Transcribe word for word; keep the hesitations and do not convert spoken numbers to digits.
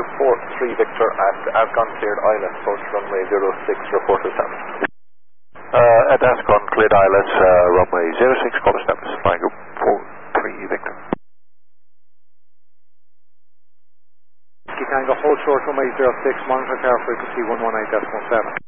four three Victor at Ascon cleared Islet, approach runway zero six, report to status. Uh, at Ascon cleared Islet, uh, runway zero six, call to status, flying group four three Victor. You can go hold short runway zero six, monitor car frequency one one eight point seven.